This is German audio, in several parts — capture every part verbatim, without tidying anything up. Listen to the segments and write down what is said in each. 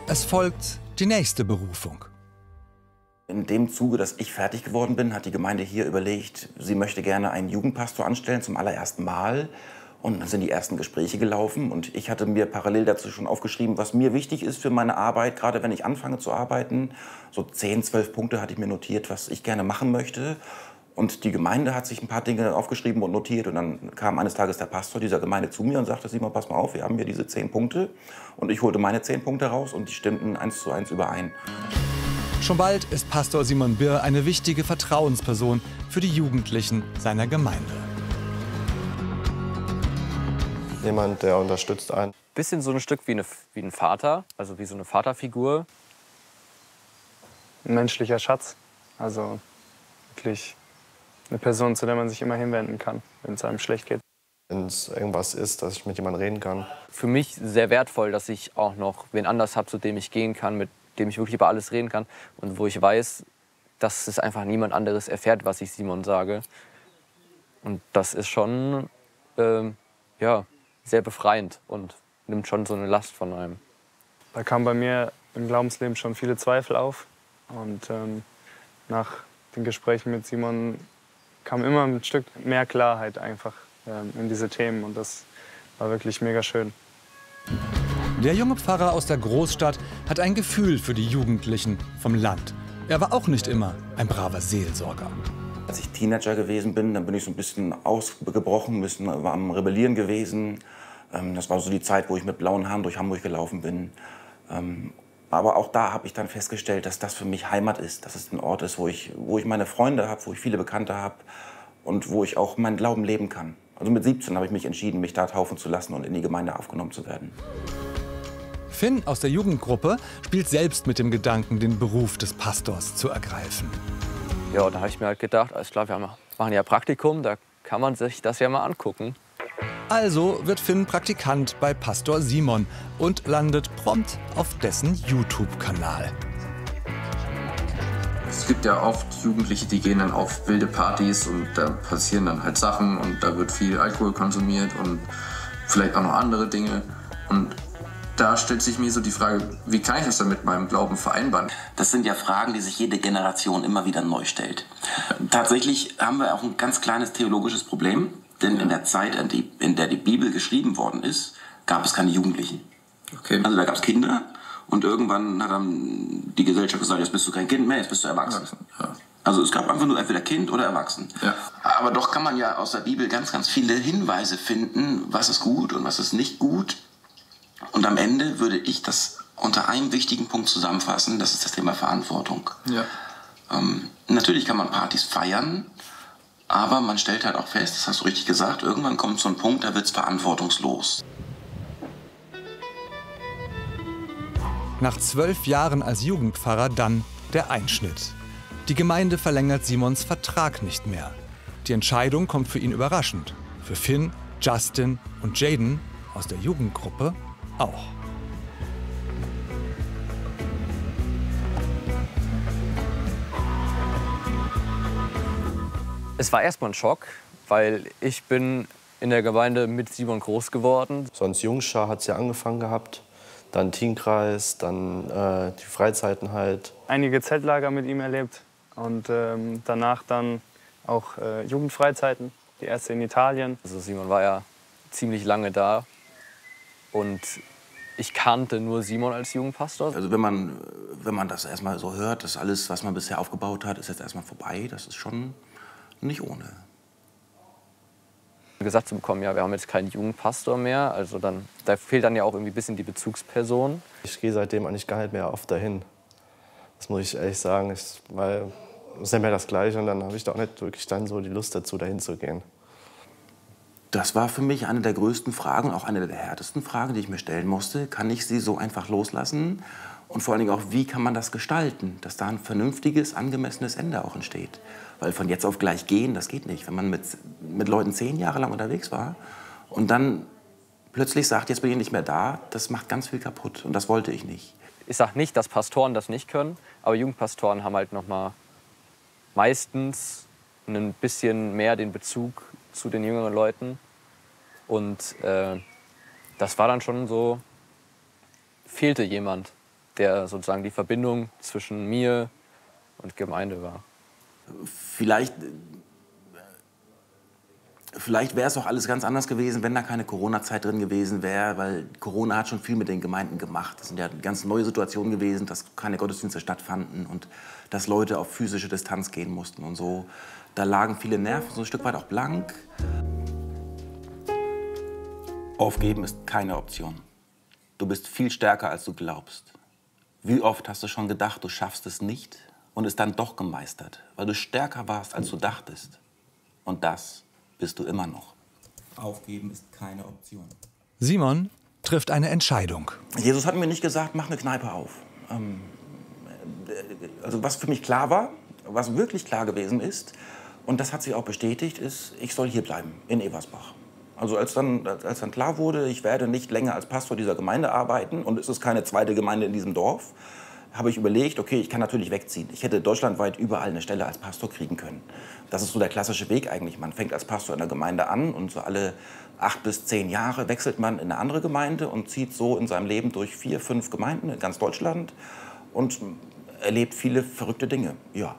Es folgt die nächste Berufung. In dem Zuge, dass ich fertig geworden bin, hat die Gemeinde hier überlegt, sie möchte gerne einen Jugendpastor anstellen zum allerersten Mal. Und dann sind die ersten Gespräche gelaufen und ich hatte mir parallel dazu schon aufgeschrieben, was mir wichtig ist für meine Arbeit, gerade wenn ich anfange zu arbeiten. So zehn, zwölf Punkte hatte ich mir notiert, was ich gerne machen möchte. Und die Gemeinde hat sich ein paar Dinge aufgeschrieben und notiert. Und dann kam eines Tages der Pastor dieser Gemeinde zu mir und sagte, Simon, pass mal auf, wir haben hier diese zehn Punkte. Und ich holte meine zehn Punkte raus und die stimmten eins zu eins überein. Schon bald ist Pastor Simon Birr eine wichtige Vertrauensperson für die Jugendlichen seiner Gemeinde. Jemand, der unterstützt einen. Bisschen so ein Stück wie, eine, wie ein Vater, also wie so eine Vaterfigur. Ein menschlicher Schatz, also wirklich eine Person, zu der man sich immer hinwenden kann, wenn es einem schlecht geht. Wenn es irgendwas ist, dass ich mit jemandem reden kann. Für mich sehr wertvoll, dass ich auch noch wen anders habe, zu dem ich gehen kann, mit dem ich wirklich über alles reden kann und wo ich weiß, dass es einfach niemand anderes erfährt, was ich Simon sage. Und das ist schon, ähm, ja, sehr befreiend und nimmt schon so eine Last von einem. Da kamen bei mir im Glaubensleben schon viele Zweifel auf. Und ähm, nach den Gesprächen mit Simon kam immer ein Stück mehr Klarheit einfach ähm, in diese Themen. Und das war wirklich mega schön. Der junge Pfarrer aus der Großstadt hat ein Gefühl für die Jugendlichen vom Land. Er war auch nicht immer ein braver Seelsorger. Als ich Teenager gewesen bin, dann bin ich so ein bisschen ausgebrochen, ein bisschen war am Rebellieren gewesen. Das war so die Zeit, wo ich mit blauen Haaren durch Hamburg gelaufen bin. Aber auch da habe ich dann festgestellt, dass das für mich Heimat ist. Dass es ein Ort ist, wo ich, wo ich meine Freunde habe, wo ich viele Bekannte habe und wo ich auch meinen Glauben leben kann. Also mit siebzehn habe ich mich entschieden, mich da taufen zu lassen und in die Gemeinde aufgenommen zu werden. Finn aus der Jugendgruppe spielt selbst mit dem Gedanken, den Beruf des Pastors zu ergreifen. Ja, da habe ich mir halt gedacht, alles klar, wir machen ja Praktikum, da kann man sich das ja mal angucken. Also wird Finn Praktikant bei Pastor Simon und landet prompt auf dessen YouTube-Kanal. Es gibt ja oft Jugendliche, die gehen dann auf wilde Partys und da passieren dann halt Sachen und da wird viel Alkohol konsumiert und vielleicht auch noch andere Dinge. Und da stellt sich mir so die Frage, wie kann ich das dann mit meinem Glauben vereinbaren? Das sind ja Fragen, die sich jede Generation immer wieder neu stellt. Tatsächlich haben wir auch ein ganz kleines theologisches Problem. Denn in der Zeit, in der die Bibel geschrieben worden ist, gab es keine Jugendlichen. Okay. Also da gab es Kinder und irgendwann hat dann die Gesellschaft gesagt, jetzt bist du kein Kind mehr, jetzt bist du erwachsen. Ja. Also es gab einfach nur entweder Kind oder Erwachsen. Ja. Aber doch kann man ja aus der Bibel ganz, ganz viele Hinweise finden, was ist gut und was ist nicht gut. Und am Ende würde ich das unter einem wichtigen Punkt zusammenfassen, das ist das Thema Verantwortung. Ja. Ähm, natürlich kann man Partys feiern, aber man stellt halt auch fest, das hast du richtig gesagt, irgendwann kommt so ein Punkt, da wird es verantwortungslos. Nach zwölf Jahren als Jugendpfarrer dann der Einschnitt. Die Gemeinde verlängert Simons Vertrag nicht mehr. Die Entscheidung kommt für ihn überraschend. Für Finn, Justin und Jaden aus der Jugendgruppe auch. Es war erstmal ein Schock, weil ich bin in der Gemeinde mit Simon groß geworden. Sonst Jungschar hat es ja angefangen gehabt, dann Teamkreis, dann äh, die Freizeiten halt. Einige Zeltlager mit ihm erlebt und ähm, danach dann auch äh, Jugendfreizeiten, die erste in Italien. Also Simon war ja ziemlich lange da und ich kannte nur Simon als Jugendpastor. Also wenn man, wenn man das erstmal so hört, dass alles, was man bisher aufgebaut hat, ist jetzt erstmal vorbei, das ist schon nicht ohne. Gesagt zu bekommen, ja, wir haben jetzt keinen Jugendpastor mehr, also dann, da fehlt dann ja auch irgendwie ein bisschen die Bezugsperson. Ich gehe seitdem eigentlich gar nicht mehr oft dahin. Das muss ich ehrlich sagen, ich, weil es ist ja mehr das Gleiche und dann habe ich da auch nicht wirklich dann so die Lust dazu, dahin zu gehen. Das war für mich eine der größten Fragen, auch eine der härtesten Fragen, die ich mir stellen musste. Kann ich sie so einfach loslassen? Und vor allen Dingen auch, wie kann man das gestalten, dass da ein vernünftiges, angemessenes Ende auch entsteht. Weil von jetzt auf gleich gehen, das geht nicht. Wenn man mit, mit Leuten zehn Jahre lang unterwegs war und dann plötzlich sagt, jetzt bin ich nicht mehr da, das macht ganz viel kaputt. Und das wollte ich nicht. Ich sage nicht, dass Pastoren das nicht können, aber Jugendpastoren haben halt noch mal meistens ein bisschen mehr den Bezug zu den jüngeren Leuten. Und äh, das war dann schon so, fehlte jemand. der sozusagen die Verbindung zwischen mir und Gemeinde war. Vielleicht, vielleicht wäre es auch alles ganz anders gewesen, wenn da keine Corona-Zeit drin gewesen wäre, weil Corona hat schon viel mit den Gemeinden gemacht. Das sind ja ganz neue Situationen gewesen, dass keine Gottesdienste stattfanden und dass Leute auf physische Distanz gehen mussten und so. Da lagen viele Nerven so ein Stück weit auch blank. Aufgeben ist keine Option. Du bist viel stärker, als du glaubst. Wie oft hast du schon gedacht, du schaffst es nicht und es dann doch gemeistert, weil du stärker warst, als du dachtest. Und das bist du immer noch. Aufgeben ist keine Option. Simon trifft eine Entscheidung. Jesus hat mir nicht gesagt, mach eine Kneipe auf. Ähm, also was für mich klar war, was wirklich klar gewesen ist, und das hat sich auch bestätigt, ist, ich soll hier bleiben, in Eversbach. Also als dann, als dann klar wurde, ich werde nicht länger als Pastor dieser Gemeinde arbeiten und es ist keine zweite Gemeinde in diesem Dorf, habe ich überlegt, okay, ich kann natürlich wegziehen. Ich hätte deutschlandweit überall eine Stelle als Pastor kriegen können. Das ist so der klassische Weg eigentlich. Man fängt als Pastor in der Gemeinde an und so alle acht bis zehn Jahre wechselt man in eine andere Gemeinde und zieht so in seinem Leben durch vier, fünf Gemeinden in ganz Deutschland und erlebt viele verrückte Dinge. Ja.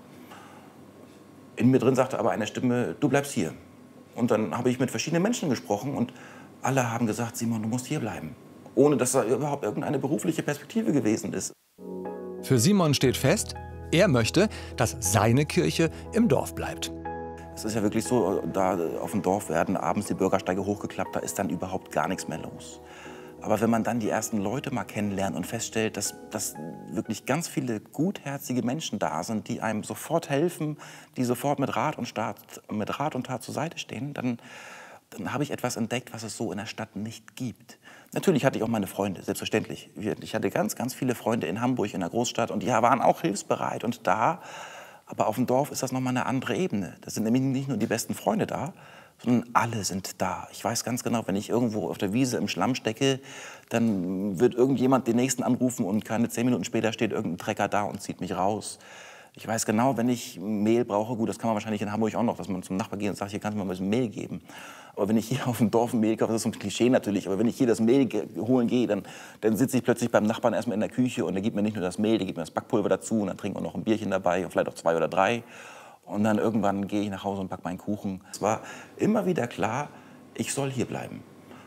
In mir drin sagte aber eine Stimme, du bleibst hier. Und dann habe ich mit verschiedenen Menschen gesprochen und alle haben gesagt, Simon, du musst hier bleiben. Ohne dass da überhaupt irgendeine berufliche Perspektive gewesen ist. Für Simon steht fest, er möchte, dass seine Kirche im Dorf bleibt. Es ist ja wirklich so, da auf dem Dorf werden abends die Bürgersteige hochgeklappt, da ist dann überhaupt gar nichts mehr los. Aber wenn man dann die ersten Leute mal kennenlernt und feststellt, dass, dass wirklich ganz viele gutherzige Menschen da sind, die einem sofort helfen, die sofort mit Rat und, Tat, mit Rat und Tat zur Seite stehen, dann, dann habe ich etwas entdeckt, was es so in der Stadt nicht gibt. Natürlich hatte ich auch meine Freunde, selbstverständlich. Ich hatte ganz, ganz viele Freunde in Hamburg, in der Großstadt, und die waren auch hilfsbereit und da. Aber auf dem Dorf ist das nochmal eine andere Ebene. Da sind nämlich nicht nur die besten Freunde da, sondern alle sind da. Ich weiß ganz genau, wenn ich irgendwo auf der Wiese im Schlamm stecke, dann wird irgendjemand den Nächsten anrufen und keine zehn Minuten später steht irgendein Trecker da und zieht mich raus. Ich weiß genau, wenn ich Mehl brauche, gut, das kann man wahrscheinlich in Hamburg auch noch, dass man zum Nachbar geht und sagt, hier kannst du mir mal ein bisschen Mehl geben. Aber wenn ich hier auf dem Dorf Mehl kaufe, das ist so ein Klischee natürlich, aber wenn ich hier das Mehl holen gehe, dann, dann sitze ich plötzlich beim Nachbarn erstmal in der Küche und der gibt mir nicht nur das Mehl, der gibt mir das Backpulver dazu und dann trinken wir noch ein Bierchen dabei und vielleicht auch zwei oder drei. Und dann irgendwann gehe ich nach Hause und backe meinen Kuchen. Es war immer wieder klar, ich soll hier bleiben.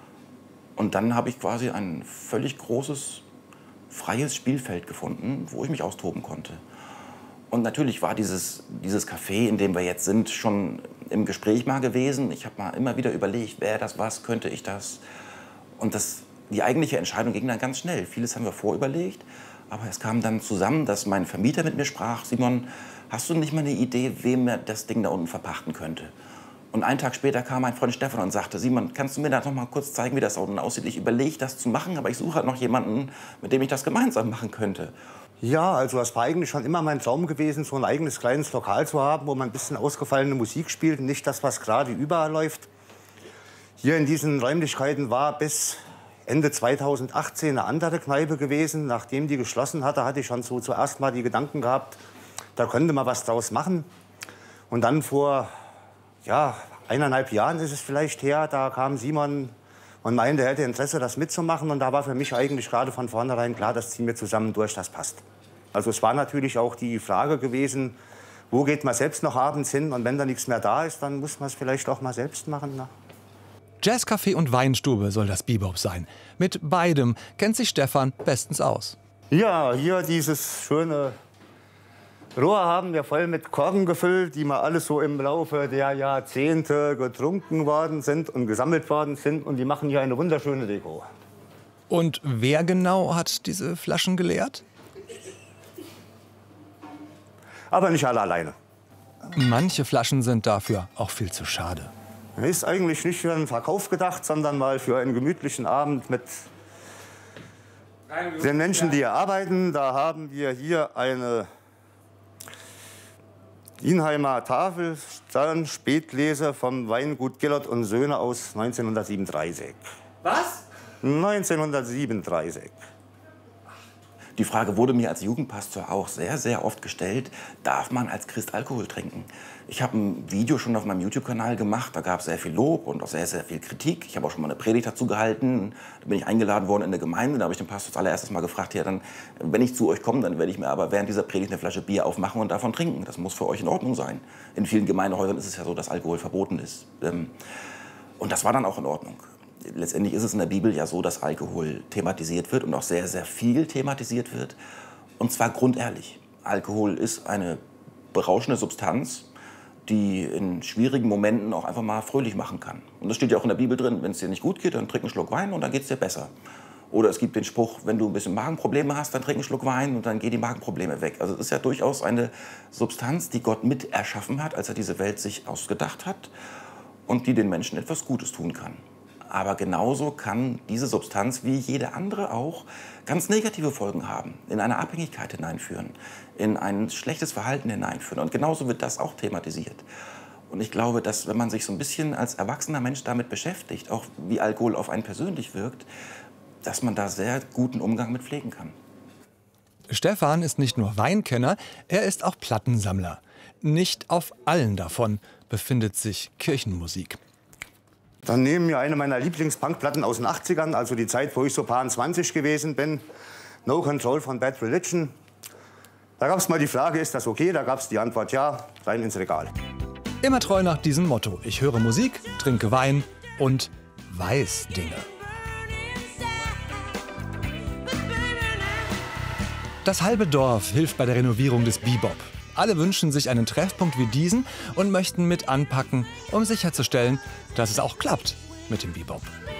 Und dann habe ich quasi ein völlig großes, freies Spielfeld gefunden, wo ich mich austoben konnte. Und natürlich war dieses, dieses Café, in dem wir jetzt sind, schon im Gespräch mal gewesen. Ich habe mal immer wieder überlegt, wäre das was, könnte ich das? Und das, die eigentliche Entscheidung ging dann ganz schnell. Vieles haben wir vorüberlegt, aber es kam dann zusammen, dass mein Vermieter mit mir sprach, Simon, hast du nicht mal eine Idee, wem er das Ding da unten verpachten könnte? Und einen Tag später kam mein Freund Stefan und sagte, Simon, kannst du mir da noch mal kurz zeigen, wie das da unten aussieht? Ich überlege, das zu machen, aber ich suche halt noch jemanden, mit dem ich das gemeinsam machen könnte. Ja, also das war eigentlich schon immer mein Traum gewesen, so ein eigenes kleines Lokal zu haben, wo man ein bisschen ausgefallene Musik spielt und nicht das, was gerade überall läuft. Hier in diesen Räumlichkeiten war bis Ende zweitausendachtzehn eine andere Kneipe gewesen. Nachdem die geschlossen hatte, hatte ich schon so zuerst mal die Gedanken gehabt, da könnte man was draus machen. Und dann vor ja, eineinhalb Jahren ist es vielleicht her, da kam Simon und meinte, er hätte Interesse, das mitzumachen. Und da war für mich eigentlich gerade von vornherein klar, das ziehen wir zusammen durch, das passt. Also es war natürlich auch die Frage gewesen, wo geht man selbst noch abends hin? Und wenn da nichts mehr da ist, dann muss man es vielleicht auch mal selbst machen. Na? Jazzcafé und Weinstube soll das Bebop sein. Mit beidem kennt sich Stefan bestens aus. Ja, hier dieses schöne Rohr haben wir voll mit Korken gefüllt, die mal alles so im Laufe der Jahrzehnte getrunken worden sind und gesammelt worden sind. Und die machen hier eine wunderschöne Deko. Und wer genau hat diese Flaschen geleert? Aber nicht alle alleine. Manche Flaschen sind dafür auch viel zu schade. Ist eigentlich nicht für einen Verkauf gedacht, sondern mal für einen gemütlichen Abend mit den Menschen, die hier arbeiten. Da haben wir hier eine Inheimer Tafel, Spätlese vom Weingut Gillert und Söhne aus neunzehnhundertsiebenunddreißig. Was? neunzehnhundertsiebenunddreißig. Die Frage wurde mir als Jugendpastor auch sehr, sehr oft gestellt, darf man als Christ Alkohol trinken? Ich habe ein Video schon auf meinem YouTube-Kanal gemacht, da gab es sehr viel Lob und auch sehr, sehr viel Kritik. Ich habe auch schon mal eine Predigt dazu gehalten, da bin ich eingeladen worden in der Gemeinde, da habe ich den Pastor als allererstes mal gefragt, ja dann, wenn ich zu euch komme, dann werde ich mir aber während dieser Predigt eine Flasche Bier aufmachen und davon trinken. Das muss für euch in Ordnung sein. In vielen Gemeindehäusern ist es ja so, dass Alkohol verboten ist. Und das war dann auch in Ordnung. Letztendlich ist es in der Bibel ja so, dass Alkohol thematisiert wird und auch sehr, sehr viel thematisiert wird. Und zwar grundehrlich. Alkohol ist eine berauschende Substanz, die in schwierigen Momenten auch einfach mal fröhlich machen kann. Und das steht ja auch in der Bibel drin. Wenn es dir nicht gut geht, dann trink einen Schluck Wein und dann geht es dir besser. Oder es gibt den Spruch, wenn du ein bisschen Magenprobleme hast, dann trink einen Schluck Wein und dann gehen die Magenprobleme weg. Also es ist ja durchaus eine Substanz, die Gott mit erschaffen hat, als er diese Welt sich ausgedacht hat und die den Menschen etwas Gutes tun kann. Aber genauso kann diese Substanz, wie jede andere auch, ganz negative Folgen haben, in eine Abhängigkeit hineinführen, in ein schlechtes Verhalten hineinführen. Und genauso wird das auch thematisiert. Und ich glaube, dass wenn man sich so ein bisschen als erwachsener Mensch damit beschäftigt, auch wie Alkohol auf einen persönlich wirkt, dass man da sehr guten Umgang mit pflegen kann. Stefan ist nicht nur Weinkenner, er ist auch Plattensammler. Nicht auf allen davon befindet sich Kirchenmusik. Dann nehmen wir eine meiner Lieblings-Punkplatten aus den achtzigern, also die Zeit, wo ich so paar zwanzig gewesen bin. No Control von Bad Religion. Da gab es mal die Frage, ist das okay? Da gab es die Antwort ja, rein ins Regal. Immer treu nach diesem Motto. Ich höre Musik, trinke Wein und weiß Dinge. Das halbe Dorf hilft bei der Renovierung des Bebop. Alle wünschen sich einen Treffpunkt wie diesen und möchten mit anpacken, um sicherzustellen, dass es auch klappt mit dem Bebop.